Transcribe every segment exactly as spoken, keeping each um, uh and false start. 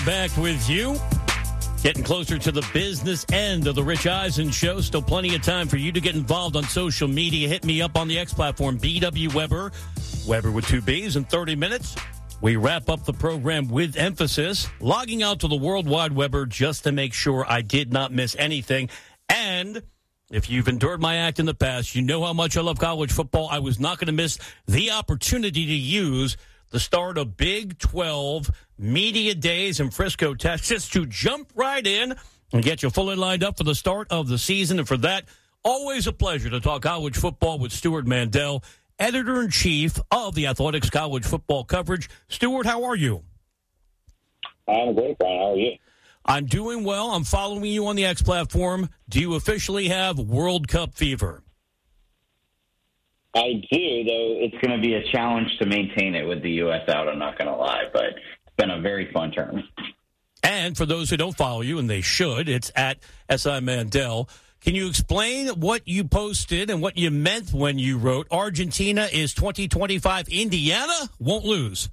Back with you. Getting closer to the business end of the Rich Eisen Show. Still plenty of time for you to get involved on social media. Hit me up on the X platform, B W Weber. Weber with two B's in thirty minutes. We wrap up the program with emphasis. Logging out to the World Wide Weber just to make sure I did not miss anything. And if you've endured my act in the past, you know how much I love college football. I was not going to miss the opportunity to use the start of Big twelve Media Days in Frisco, Texas, to jump right in and get you fully lined up for the start of the season. And for that, always a pleasure to talk college football with Stewart Mandel, editor-in-chief of the Athletics College Football Coverage. Stewart, how are you? I'm great, Brian. How are you? I'm doing well. I'm following you on the X platform. Do you officially have World Cup fever? I do, though it's going to be a challenge to maintain it with the U S out, I'm not going to lie, but it's been a very fun term. And for those who don't follow you, and they should, it's at S I Mandel. Can you explain what you posted and what you meant when you wrote Argentina is twenty twenty-five, Indiana won't lose?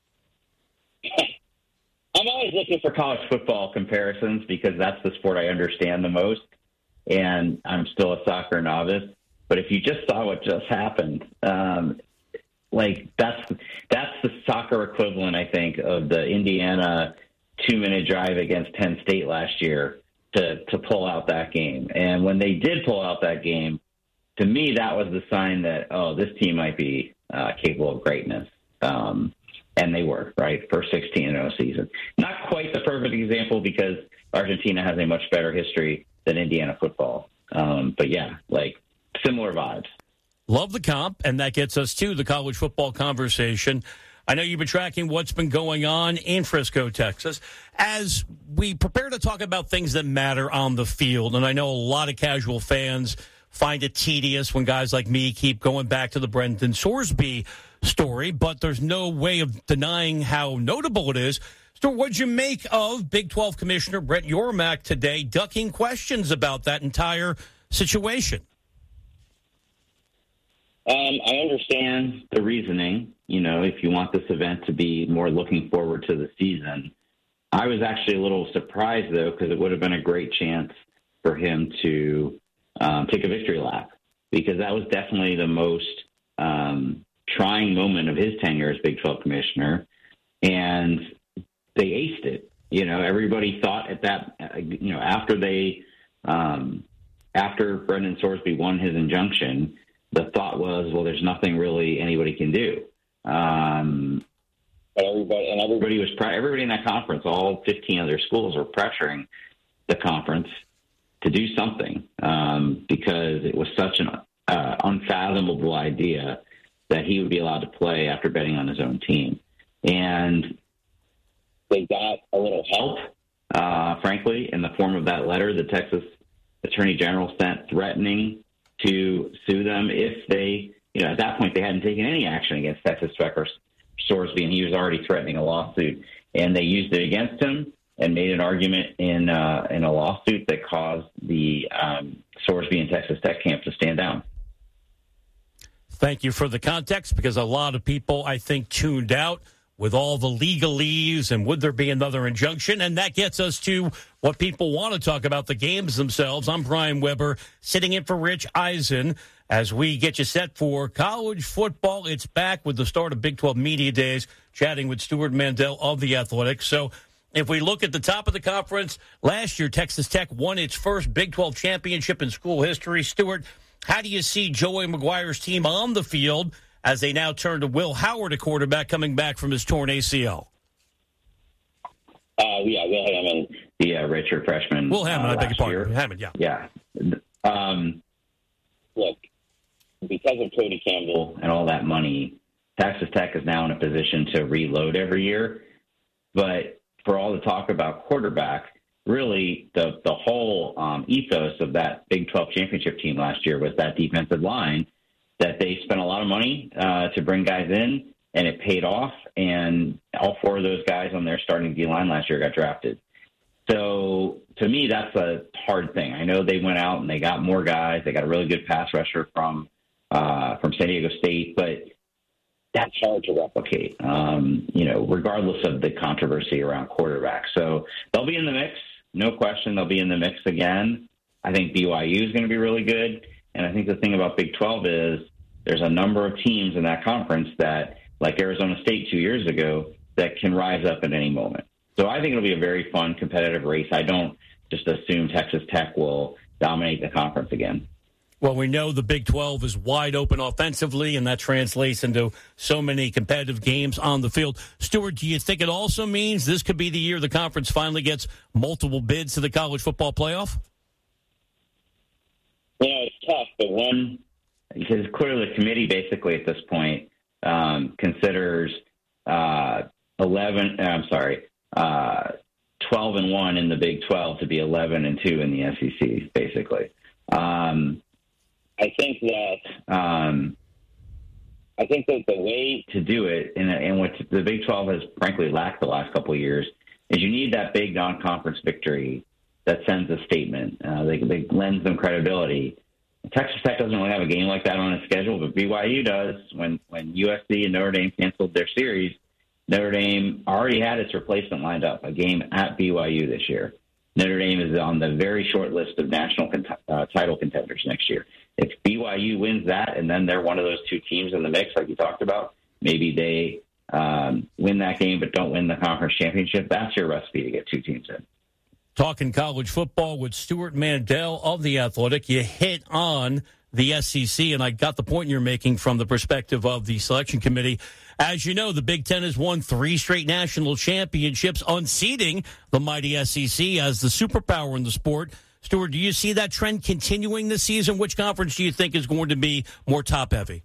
I'm always looking for college football comparisons because that's the sport I understand the most, and I'm still a soccer novice. But if you just saw what just happened, um, like that's that's the soccer equivalent, I think, of the Indiana two-minute drive against Penn State last year to, to pull out that game. And when they did pull out that game, to me, that was the sign that, oh, this team might be uh, capable of greatness. Um, and they were, right? First sixteen and oh season. Not quite the perfect example because Argentina has a much better history than Indiana football. Um, but, yeah, like, similar vibes. Love the comp, and that gets us to the college football conversation. I know you've been tracking what's been going on in Frisco, Texas. As we prepare to talk about things that matter on the field, and I know a lot of casual fans find it tedious when guys like me keep going back to the Brendan Sorsby story, but there's no way of denying how notable it is. So what'd you make of Big twelve Commissioner Brett Yormark today ducking questions about that entire situation? Um, I understand the reasoning, you know, if you want this event to be more looking forward to the season. I was actually a little surprised, though, because it would have been a great chance for him to um, take a victory lap, because that was definitely the most um, trying moment of his tenure as Big twelve commissioner, and they aced it. You know, everybody thought at that, you know, after they, um, after Brendan Sorsby won his injunction, the thought was, well, there's nothing really anybody can do. Um, everybody and everybody was everybody in that conference, all fifteen other schools were pressuring the conference to do something um, because it was such an uh, unfathomable idea that he would be allowed to play after betting on his own team. And they got a little help, uh, frankly, in the form of that letter the Texas Attorney General sent threatening to sue them if they, you know, at that point they hadn't taken any action against Texas Tech or Sorsby, and he was already threatening a lawsuit. And they used it against him and made an argument in uh, in a lawsuit that caused the um, Sorsby and Texas Tech camp to stand down. Thank you for the context, because a lot of people, I think, tuned out with all the legalese and would there be another injunction? And that gets us to what people want to talk about, the games themselves. I'm Brian Weber, sitting in for Rich Eisen as we get you set for college football. It's back with the start of Big twelve Media Days, chatting with Stewart Mandel of the Athletics. So if we look at the top of the conference, last year Texas Tech won its first Big twelve championship in school history. Stewart, how do you see Joey McGuire's team on the field as they now turn to Will Howard, a quarterback coming back from his torn A C L? Uh, yeah, Will Hammond, the uh, redshirt freshman. Will Hammond, uh, I beg your pardon. Year. Hammond, yeah. Yeah. Um, look, because of Cody Campbell and all that money, Texas Tech is now in a position to reload every year. But for all the talk about quarterback, really the, the whole um, ethos of that Big twelve championship team last year was that defensive line, that they spent a lot of money uh, to bring guys in, and it paid off. And all four of those guys on their starting D-line last year got drafted. So to me, that's a hard thing. I know they went out and they got more guys. They got a really good pass rusher from uh, from San Diego State. But that's hard to replicate, um, you know, regardless of the controversy around quarterback. So they'll be in the mix. No question they'll be in the mix again. I think B Y U is going to be really good. And I think the thing about Big twelve is there's a number of teams in that conference that, like Arizona State two years ago, that can rise up at any moment. So I think it'll be a very fun, competitive race. I don't just assume Texas Tech will dominate the conference again. Well, we know the Big twelve is wide open offensively, and that translates into so many competitive games on the field. Stuart, do you think it also means this could be the year the conference finally gets multiple bids to the college football playoff? Yeah, it's tough, but one, because clearly the committee basically at this point um, considers uh, eleven. I'm sorry, uh, twelve and one in the Big twelve to be eleven and two in the S E C, basically. Um, I think that um, I think that the way to do it, and, and what the Big twelve has frankly lacked the last couple of years, is you need that big non-conference victory that sends a statement. Uh, they, they lends them credibility. Texas Tech doesn't really have a game like that on its schedule, but B Y U does. When when U S C and Notre Dame canceled their series, Notre Dame already had its replacement lined up, a game at B Y U this year. Notre Dame is on the very short list of national cont- uh, title contenders next year. If B Y U wins that, and then they're one of those two teams in the mix, like you talked about, maybe they um, win that game but don't win the conference championship, that's your recipe to get two teams in. Talking college football with Stuart Mandel of The Athletic, you hit on the S E C, and I got the point you're making from the perspective of the selection committee. As you know, the Big Ten has won three straight national championships, unseating the mighty S E C as the superpower in the sport. Stuart, do you see that trend continuing this season? Which conference do you think is going to be more top-heavy?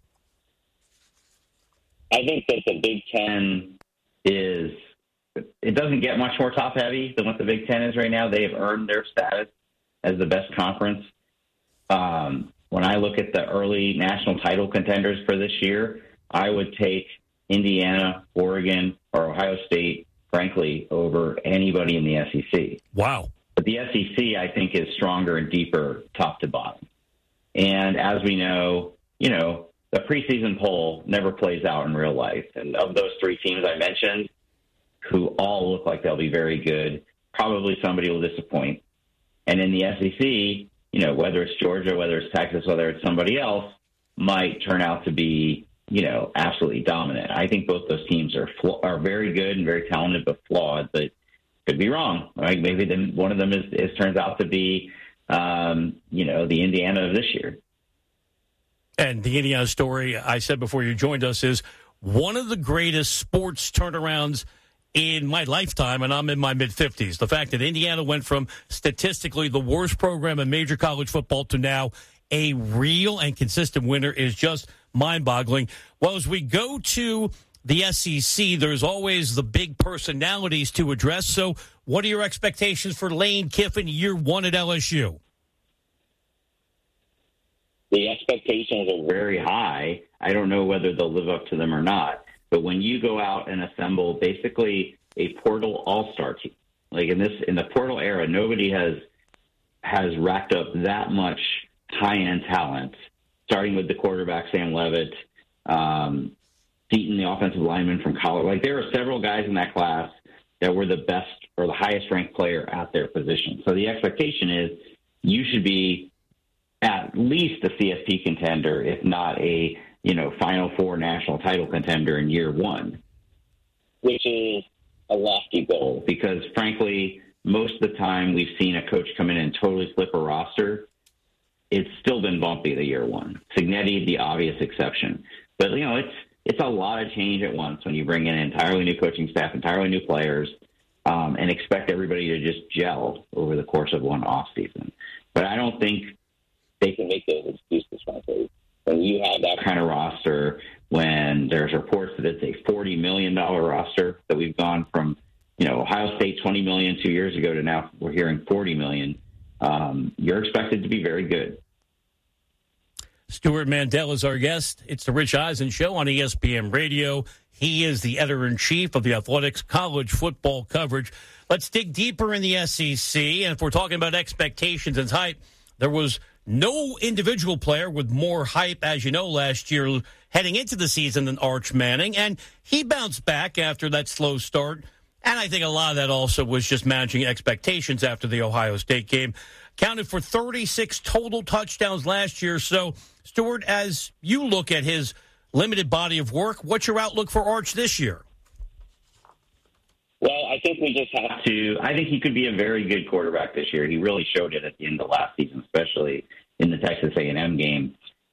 I think that the Big Ten is – it doesn't get much more top-heavy than what the Big Ten is right now. They have earned their status as the best conference. Um, when I look at the early national title contenders for this year, I would take Indiana, Oregon, or Ohio State, frankly, over anybody in the S E C. Wow. But the S E C, I think, is stronger and deeper top to bottom. And as we know, you know, the preseason poll never plays out in real life. And of those three teams I mentioned, who all look like they'll be very good, probably somebody will disappoint. And in the S E C, you know, whether it's Georgia, whether it's Texas, whether it's somebody else, might turn out to be, you know, absolutely dominant. I think both those teams are fl- are very good and very talented, but flawed. But could be wrong, right? Maybe then one of them is, is turns out to be, um, you know, the Indiana of this year. And the Indiana story, I said before you joined us, is one of the greatest sports turnarounds in my lifetime, and I'm in my mid-fifties. The fact that Indiana went from statistically the worst program in major college football to now a real and consistent winner is just mind-boggling. Well, as we go to the S E C, there's always the big personalities to address. So what are your expectations for Lane Kiffin year one at L S U? The expectations are very high. I don't know whether they'll live up to them or not. But when you go out and assemble basically a portal all-star team, like in this in the portal era, nobody has has racked up that much high-end talent, starting with the quarterback, Sam Leavitt, um, Seaton, the offensive lineman from college. Like, there are several guys in that class that were the best or the highest-ranked player at their position. So the expectation is you should be at least a C S P contender, if not a, you know, Final Four national title contender in year one, which is a lofty goal because, frankly, most of the time we've seen a coach come in and totally flip a roster. It's still been bumpy the year one. Signetti, the obvious exception. But, you know, it's it's a lot of change at once when you bring in an entirely new coaching staff, entirely new players, um, and expect everybody to just gel over the course of one off season. But I don't think they can make those excuses, frankly. When you have that kind of roster, when there's reports that it's a forty million dollars roster, that we've gone from, you know, Ohio State twenty million dollars two years ago to now we're hearing forty million dollars, um, you're expected to be very good. Stuart Mandel is our guest. It's the Rich Eisen Show on E S P N Radio. He is the editor-in-chief of the Athletics college football coverage. Let's dig deeper in the S E C. And if we're talking about expectations and hype, there was no individual player with more hype, as you know, last year heading into the season than Arch Manning, and he bounced back after that slow start. And I think a lot of that also was just managing expectations after the Ohio State game. Counted for thirty-six total touchdowns last year. So, Stuart, as you look at his limited body of work, what's your outlook for Arch this year? Well, I think we just have to – I think he could be a very good quarterback this year. He really showed it at the end of last season, especially in the Texas A and M game.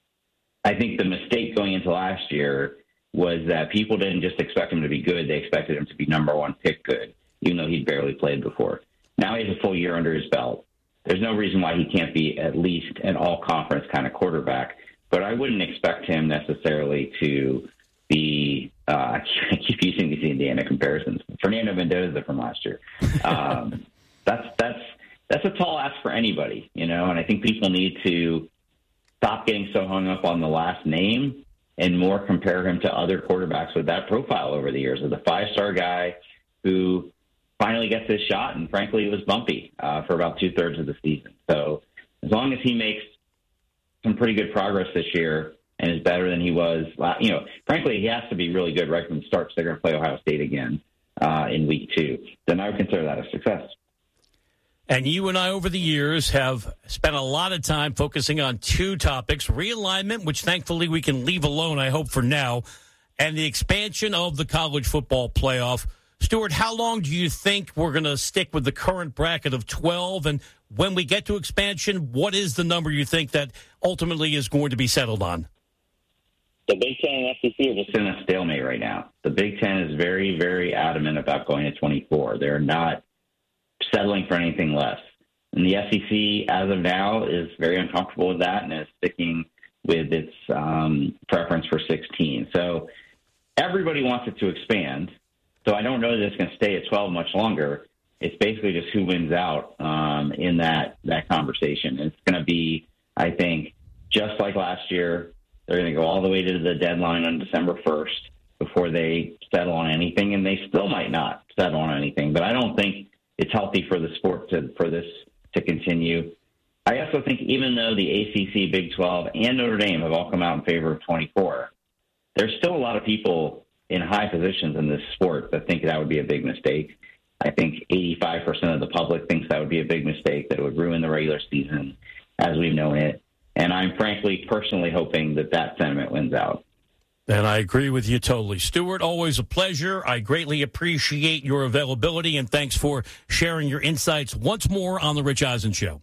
I think the mistake going into last year was that people didn't just expect him to be good. They expected him to be number one pick good, even though he'd barely played before. Now he has a full year under his belt. There's no reason why he can't be at least an all-conference kind of quarterback, but I wouldn't expect him necessarily to be uh, – I keep using these Indiana comparisons. Fernando Mendoza from last year. Um, that's that's that's a tall ask for anybody, you know, and I think people need to stop getting so hung up on the last name and more compare him to other quarterbacks with that profile over the years, as a five-star guy who – finally gets his shot, and frankly, it was bumpy uh, for about two-thirds of the season. So as long as he makes some pretty good progress this year and is better than he was, you know, frankly, he has to be really good right from the start, so they're going to play Ohio State again uh, in week two. Then I would consider that a success. And you and I, over the years, have spent a lot of time focusing on two topics: realignment, which thankfully we can leave alone, I hope, for now, and the expansion of the college football playoff. Stuart, how long do you think we're going to stick with the current bracket of twelve? And when we get to expansion, what is the number you think that ultimately is going to be settled on? The Big Ten and S E C are just in a stalemate right now. The Big Ten is very, very adamant about going to twenty-four. They're not settling for anything less. And the S E C, as of now, is very uncomfortable with that and is sticking with its um, preference for sixteen. So everybody wants it to expand. So I don't know that it's going to stay at twelve much longer. It's basically just who wins out um, in that, that conversation. It's going to be, I think, just like last year, they're going to go all the way to the deadline on December first before they settle on anything, and they still might not settle on anything. But I don't think it's healthy for the sport to, for this to continue. I also think even though the A C C, Big twelve, and Notre Dame have all come out in favor of twenty-four, there's still a lot of people in high positions in this sport that think that would be a big mistake. I think eighty-five percent of the public thinks that would be a big mistake, that it would ruin the regular season as we've known it. And I'm frankly, personally hoping that that sentiment wins out. And I agree with you totally. Stuart, always a pleasure. I greatly appreciate your availability, and thanks for sharing your insights once more on The Rich Eisen Show.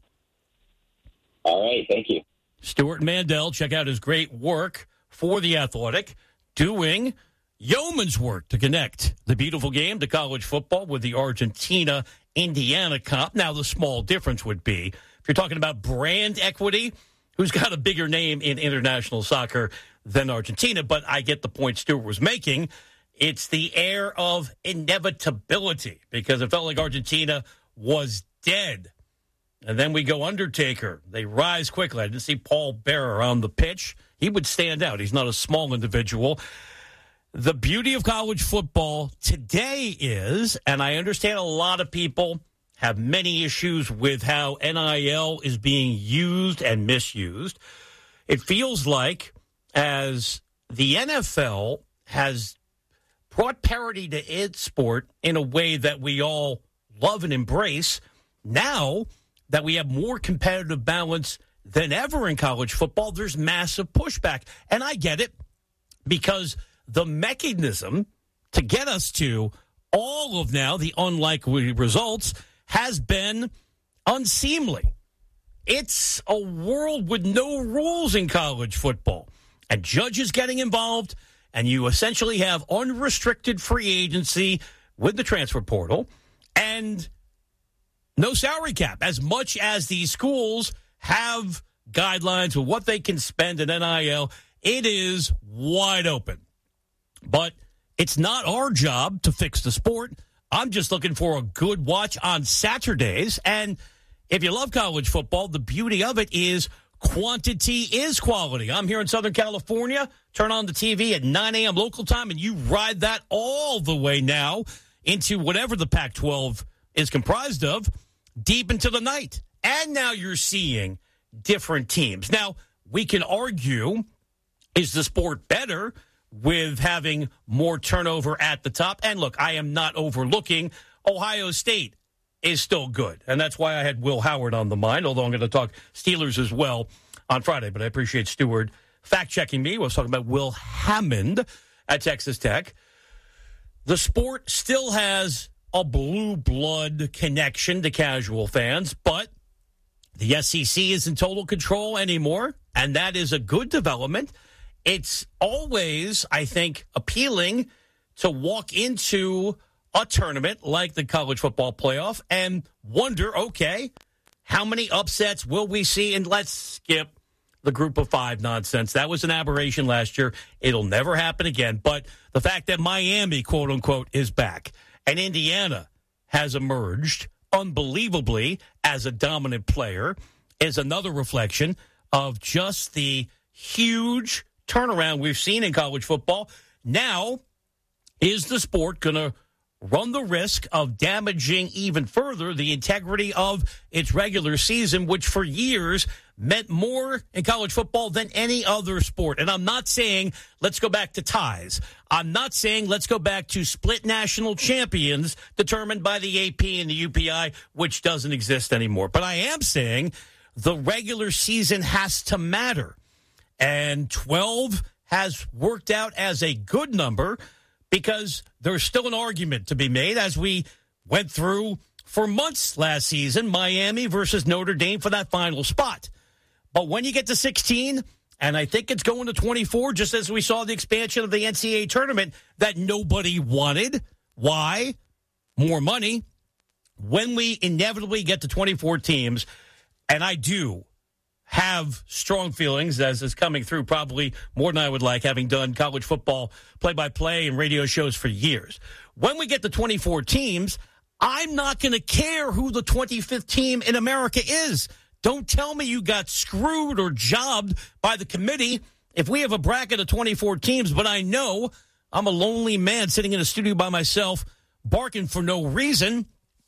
All right, thank you. Stuart Mandel, check out his great work for The Athletic, doing yeoman's work to connect the beautiful game to college football with the Argentina-Indiana Cup. Now, the small difference would be, if you're talking about brand equity, who's got a bigger name in international soccer than Argentina? But I get the point Stuart was making. It's the air of inevitability, because it felt like Argentina was dead. And then we go Undertaker. They rise quickly. I didn't see Paul Bearer on the pitch. He would stand out. He's not a small individual. The beauty of college football today is, and I understand a lot of people have many issues with how N I L is being used and misused. It feels like as the N F L has brought parity to its sport in a way that we all love and embrace, now that we have more competitive balance than ever in college football, there's massive pushback. And I get it, because the mechanism to get us to all of now the unlikely results has been unseemly. It's a world with no rules in college football, and judges getting involved, and you essentially have unrestricted free agency with the transfer portal and no salary cap, as much as these schools have guidelines of what they can spend in N I L. It is wide open. But it's not our job to fix the sport. I'm just looking for a good watch on Saturdays. And if you love college football, the beauty of it is quantity is quality. I'm here in Southern California. Turn on the T V at nine a.m. local time, and you ride that all the way now into whatever the Pac twelve is comprised of, deep into the night. And now you're seeing different teams. Now, we can argue Is the sport better with having more turnover at the top? And look, I am not overlooking Ohio State is still good. And that's why I had Will Howard on the mind, although I'm going to talk Steelers as well on Friday. But I appreciate Stewart fact-checking me. I was talking about Will Hammond at Texas Tech. The sport still has a blue blood connection to casual fans, but the S E C is in total control anymore, and that is a good development. It's always, I think, appealing to walk into a tournament like the college football playoff and wonder, okay, how many upsets will we see? And let's skip the group of five nonsense. That was an aberration last year. It'll never happen again. But the fact that Miami, quote unquote, is back and Indiana has emerged unbelievably as a dominant player is another reflection of just the huge turnaround we've seen in college football. Now, is the sport going to run the risk of damaging even further the integrity of its regular season, which for years meant more in college football than any other sport? And I'm not saying let's go back to ties. I'm not saying let's go back to split national champions determined by the A P and the U P I, which doesn't exist anymore. But I am saying the regular season has to matter. And twelve has worked out as a good number because there's still an argument to be made, as we went through for months last season, Miami versus Notre Dame for that final spot. But when you get to sixteen, and I think it's going to twenty-four, just as we saw the expansion of the N C double A tournament that nobody wanted. Why? More money. When we inevitably get to twenty-four teams, and I do have strong feelings, as is coming through probably more than I would like, having done college football play-by-play and radio shows for years. When we get to twenty-four teams, I'm not going to care who the twenty-fifth team in America is. Don't tell me you got screwed or jobbed by the committee if we have a bracket of twenty-four teams, but I know I'm a lonely man sitting in a studio by myself barking for no reason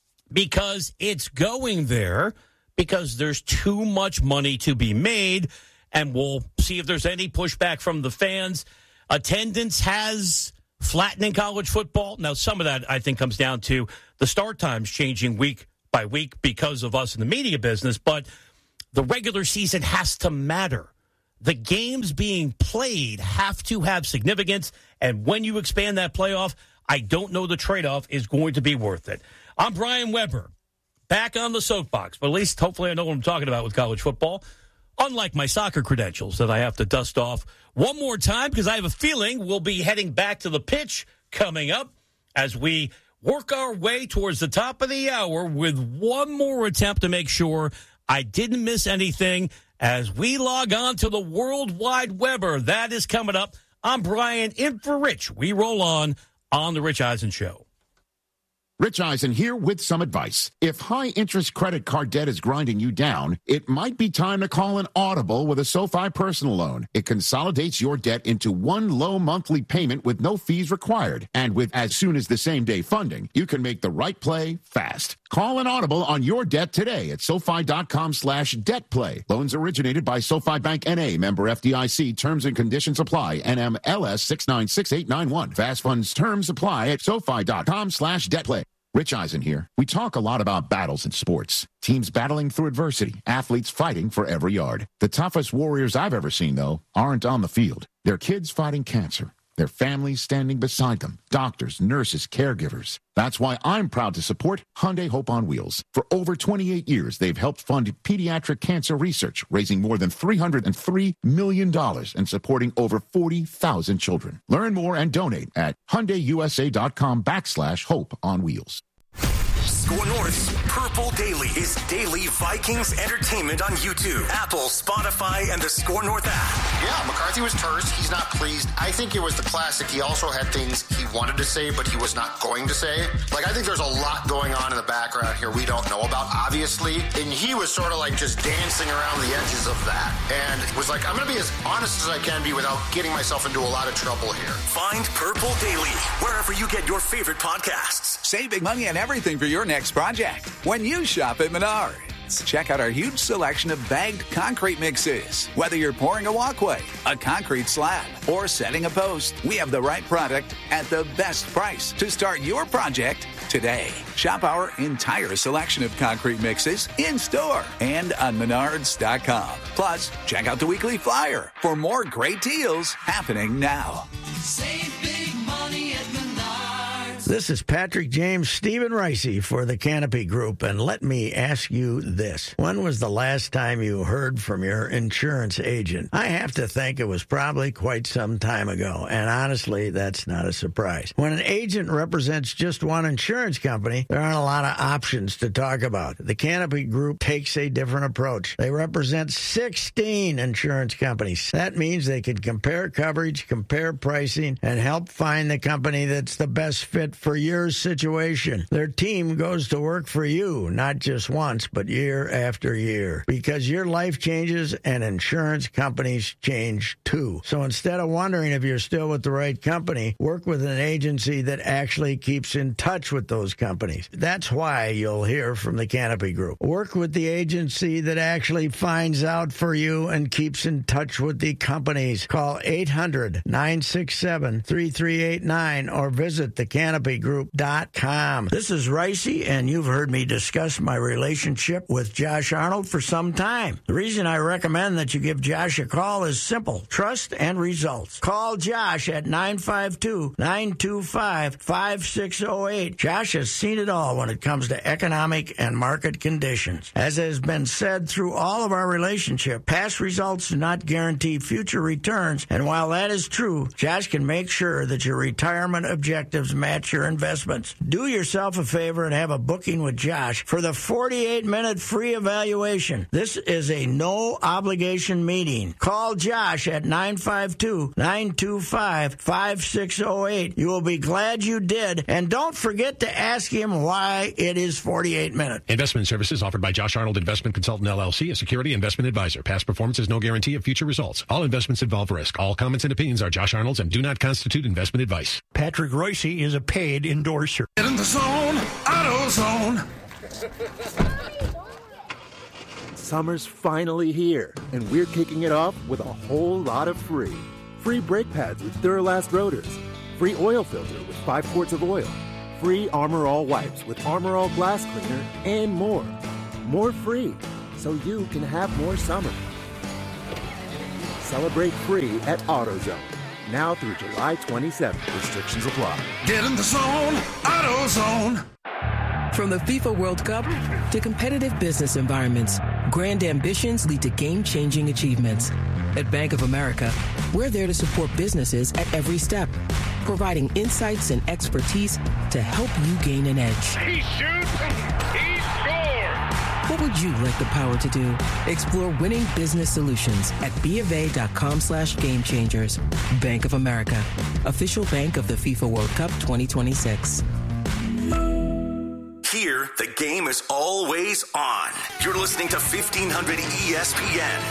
because it's going there. Because there's too much money to be made, and we'll see if there's any pushback from the fans. Attendance has flattened in college football. Now, some of that, I think, comes down to the start times changing week by week because of us in the media business, but the regular season has to matter. The games being played have to have significance, and when you expand that playoff, I don't know the trade-off is going to be worth it. I'm Brian Weber. Back on the soapbox, but at least hopefully I know what I'm talking about with college football. Unlike my soccer credentials that I have to dust off one more time because I have a feeling we'll be heading back to the pitch coming up as we work our way towards the top of the hour with one more attempt to make sure I didn't miss anything as we log on to the World Wide Weber. That is coming up. I'm Brian, in for Rich. We roll on on The Rich Eisen Show. Rich Eisen here with some advice. If high-interest credit card debt is grinding you down, it might be time to call an audible with a SoFi personal loan. It consolidates your debt into one low monthly payment with no fees required. And with as soon as the same-day funding, you can make the right play fast. Call an audible on your debt today at SoFi.com slash debt play. Loans originated by SoFi Bank N A, member F D I C. Terms and conditions apply. N M L S six nine six eight nine one. Fast funds terms apply at SoFi.com slash debt play. Rich Eisen here. We talk a lot about battles in sports. Teams battling through adversity. Athletes fighting for every yard. The toughest warriors I've ever seen, though, aren't on the field. They're kids fighting cancer. Their families standing beside them. Doctors, nurses, caregivers. That's why I'm proud to support Hyundai Hope on Wheels. For over twenty-eight years, they've helped fund pediatric cancer research, raising more than three hundred three million dollars and supporting over forty thousand children. Learn more and donate at HyundaiUSA.com backslash Hope on Wheels. Score North's Purple Daily is daily Vikings entertainment on YouTube, Apple, Spotify, and the Score North app. Yeah, McCarthy was terse. He's not pleased. I think it was the classic. He also had things he wanted to say, but he was not going to say. Like, I think there's a lot going on in the background here we don't know about, obviously. And he was sort of like just dancing around the edges of that. And was like, I'm going to be as honest as I can be without getting myself into a lot of trouble here. Find Purple Daily wherever you get your favorite podcasts. Save big money on everything for your next project when you shop at Menards. performance. Check out our huge selection of bagged concrete mixes. Whether you're pouring a walkway, a concrete slab, or setting a post, we have the right product at the best price to start your project today. Shop our entire selection of concrete mixes in-store and on menards dot com. Plus, check out the weekly flyer for more great deals happening now. Save big money at Menards. This is Patrick James, Stephen Ricey for the Canopy Group, and let me ask you this. When was the last time you heard from your insurance agent? I have to think it was probably quite some time ago, and honestly, that's not a surprise. When an agent represents just one insurance company, there aren't a lot of options to talk about. The Canopy Group takes a different approach. They represent sixteen insurance companies. That means they can compare coverage, compare pricing, and help find the company that's the best fit for your situation. Their team goes to work for you, not just once, but year after year. Because your life changes and insurance companies change too. So instead of wondering if you're still with the right company, work with an agency that actually keeps in touch with those companies. That's why you'll hear from the Canopy Group. Work with the agency that actually finds out for you and keeps in touch with the companies. Call eight hundred, nine six seven, three three eight nine or visit the canopy group dot com. This is Ricey, and you've heard me discuss my relationship with Josh Arnold for some time. The reason I recommend that you give Josh a call is simple: trust and results. Call Josh at nine five two, nine two five, five six zero eight. Josh has seen it all when it comes to economic and market conditions. As has been said through all of our relationship, past results do not guarantee future returns, and while that is true, Josh can make sure that your retirement objectives match your investments. Do yourself a favor and have a booking with Josh for the forty-eight minute free evaluation. This is a no-obligation meeting. Call Josh at nine five two, nine two five, five six zero eight. You will be glad you did, and don't forget to ask him why it is forty-eight minutes. Investment services offered by Josh Arnold Investment Consultant, L L C, a security investment advisor. Past performance is no guarantee of future results. All investments involve risk. All comments and opinions are Josh Arnold's and do not constitute investment advice. Patrick Ricey is a paid endorser. Get in the zone, AutoZone. Summer's finally here, and we're kicking it off with a whole lot of free. Free brake pads with Duralast rotors. Free oil filter with five quarts of oil. Free Armor All wipes with Armor All glass cleaner, and more. More free, so you can have more summer. Celebrate free at AutoZone. Now through July twenty-seventh. Restrictions apply. Get in the zone, AutoZone. From the FIFA World Cup to competitive business environments, grand ambitions lead to game-changing achievements. At Bank of America, we're there to support businesses at every step, providing insights and expertise to help you gain an edge. He shoots, he scores! What would you like the power to do? Explore winning business solutions at BofA.com slash game changers. Bank of America, official bank of the FIFA World Cup twenty twenty-six. Here, the game is always on. You're listening to fifteen hundred E S P N.